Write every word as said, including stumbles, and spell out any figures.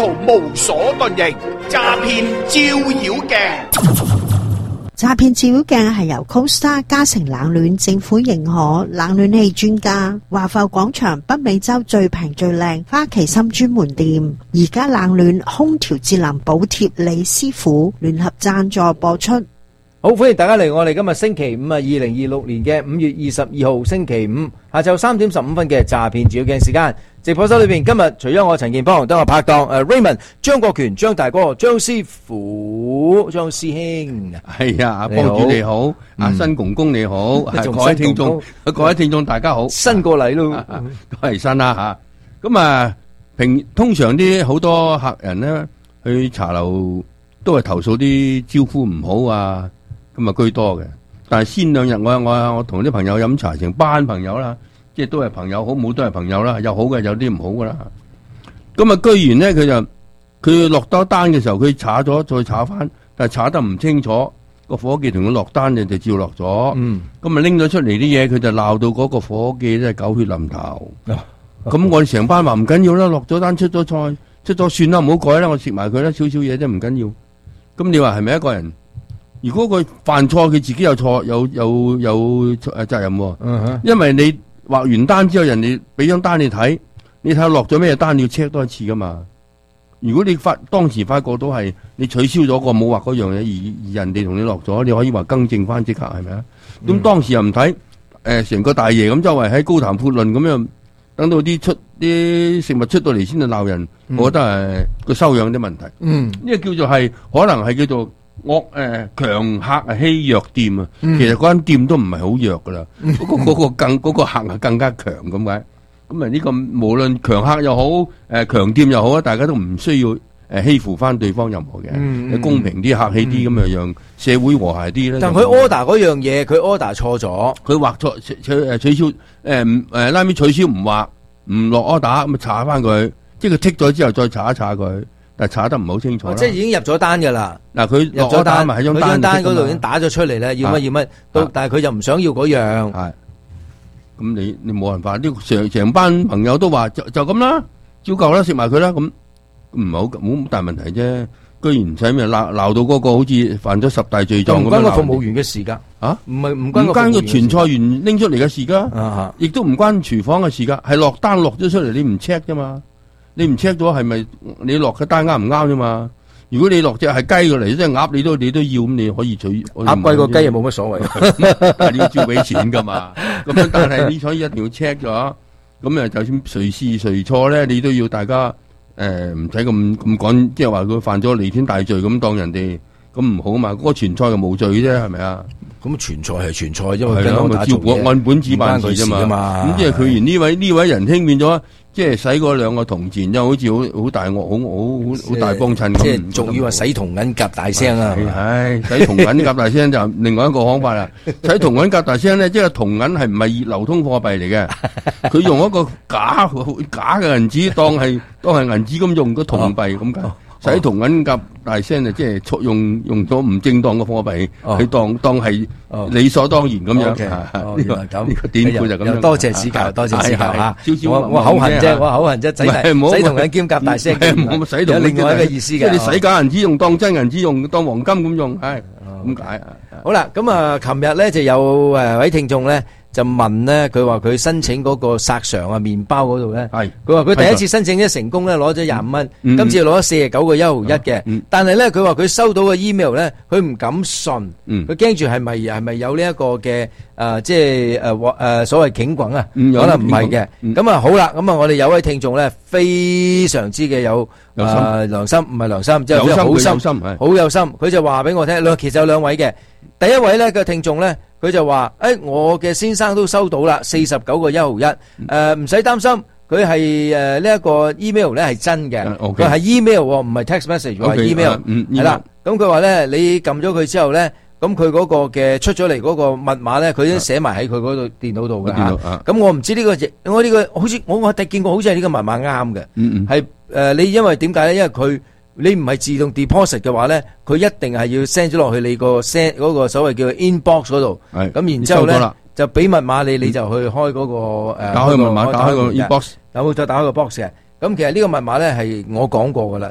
圖無所遁形，詐騙照妖鏡。 詐騙照妖鏡係由 Costa 嘉誠冷暖政府認可冷暖氣專家華埠廣場北美洲最平最靚花旗參專門店，而家冷暖空調節能補貼李師傅聯合贊助播出。 好，歡迎大家嚟我哋今日星期五啊，二零二六年嘅五月二十二號星期五下晝三點十五分嘅詐騙照妖鏡時間。直播室裏邊今日除咗我陳健邦，都有拍檔誒 Raymond 張國權張大哥張師傅張師兄。 係啊，阿幫主你好，阿新公公你好，各位聽眾各位聽眾大家好， 新過嚟咯， 都係新啦吓。咁啊，平通常啲好多客人咧去茶樓都係投訴啲招呼唔好啊，咁啊居多嘅。但係先兩日我我我同啲朋友飲茶，成班朋友啦。即係都係朋友，好唔好都係朋友啦，有好嘅有啲唔好噶啦。咁啊，居然咧佢就佢落多單嘅時候，佢查咗再查翻，但係查得唔清楚，個伙計同佢落單就就照落咗。嗯，咁啊拎咗出嚟啲嘢，佢就鬧到嗰個伙計咧狗血淋頭。咁、啊、我哋成班話唔緊要啦，落咗單出咗菜出咗算啦，唔好改啦，我食埋佢啦，少少嘢啫，唔緊要。咁你話係咪一個人？如果佢犯錯，佢自己有錯有有有誒責任喎。嗯哼，因為你。畫完單之後，人哋俾張單你睇，你睇下落咗咩單，你要 check 多一次噶嘛。如果你發當時發覺到係你取消咗個冇畫嗰樣嘢，而而人哋同你落咗，你可以話更正翻即刻係咪啊？咁、嗯、當時又唔睇，誒、呃、成個大爺咁周圍喺高談闊論咁樣，等到啲出啲食物出到嚟先至鬧人，嗯、我覺得係個修養啲問題。嗯，呢個叫做係可能係叫做。惡誒強客啊欺弱店啊，其實嗰間店都唔係好弱噶啦，嗰個嗰個更嗰個客係更加強咁解。咁啊呢個無論強客又好，誒強店又好啊，大家都唔需要誒欺負翻對方任何嘅，公平啲客氣啲咁啊，讓社會和諧啲咧。 但佢 order 嗰樣嘢，佢 order 錯咗， 佢畫錯取誒取消誒誒拉尾取消唔畫唔落 order 咁啊查翻佢，即係佢剔咗之後再查一查佢。但係查得唔好清楚啦， 即係已經入咗單噶啦。嗱，佢入咗單咪喺張單單嗰度已經打咗出嚟咧，要乜要乜，但係佢就唔想要嗰樣。係， 咁你你冇辦法，呢成成班朋友都話就就咁啦，照舊啦，食埋佢啦，咁唔係好冇大問題啫。居然唔使咩鬧鬧到嗰個好似犯咗十大罪狀咁樣。唔關個服務員嘅事噶，啊，唔係唔關個傳菜員拎出嚟嘅事噶，亦都唔關廚房嘅事噶，係落單落咗出嚟，你唔 check 啫嘛。你唔 check 咗係咪你落嘅單啱唔啱啫嘛？如果你落隻係雞過嚟，即係鴨，你都你都要咁，你可以取鴨貴過雞又冇乜所謂， 但係你要照俾錢噶嘛。咁樣但係你所以一定要 check 咗，咁啊就算誰是誰錯咧，你都要大家誒唔使咁咁講，即係話佢犯咗彌天大罪咁當人哋咁唔好嘛。嗰、那個傳菜就無罪啫，係咪啊？咁傳菜係傳菜，因為跟我照本按本子辦事啫嘛。咁即係佢而呢位呢位仁兄變咗。即係使嗰兩個銅錢，就好似好好大惡，好好好大幫襯咁。即係仲要話使銅銀夾大聲啊！係使銅銀夾大聲就另外一個講法啦。使銅銀夾大聲咧，即係銅銀係唔係流通貨幣嚟嘅？佢用一個假假嘅銀紙當係當係銀紙咁用個銅幣咁解。使銅銀夾大聲啊！即係用用咗唔正當嘅貨幣，佢當當係理所當然咁樣。呢個咁呢個典故就咁樣。多謝指教，多謝指教吓。我我口痕啫，我口痕啫，使使銅銀兼夾大聲，有另外一個意思嘅。即係你使假銀紙用，當真銀紙用，當黃金咁用，係咁解。 好啦，咁啊，琴日咧就有誒位聽眾咧。就問咧，佢話佢申請嗰個索償啊麵包嗰度咧，佢話佢第一次申請咧成功咧攞咗廿五蚊，今次攞咗四十九個一毫一嘅，嗯、但係咧佢話佢收到嘅 email 咧，佢唔敢信，佢驚住係咪係咪有呢一個嘅誒即係誒誒所謂警棍啊，嗯、可能唔係嘅，咁啊、嗯、好啦，咁啊我哋有位聽眾咧非常之嘅有誒、呃、良心，唔係良心，即係好心，好有心，佢就話俾我聽，其實有兩位嘅，第一位咧嘅聽眾咧。佢就話：誒、哎，我嘅先生都收到啦，四十九個一毫一，誒、呃，唔使擔心，佢係誒呢一個 email 咧係真嘅，佢係 email 唔係 text message，係 email，係啦。咁佢話咧，你撳咗佢之後咧，咁佢嗰個嘅出咗嚟嗰個密碼咧，佢已經寫埋喺佢嗰度電腦度嘅嚇。咁我唔知呢、這個，我呢、這個好似我我睇見過，好似係呢個密碼啱嘅，係誒、嗯嗯呃、你因為點解咧？因為佢。你唔係自動 deposit 嘅話咧，佢一定係要 send 咗落去你個 send 嗰個所謂叫 inbox 嗰度。係咁，然之後咧就俾密碼你，你就去開嗰個誒。打開密碼，打開個 inbox，有冇再打開個 box 嘅？咁其實呢個密碼咧係我講過噶啦。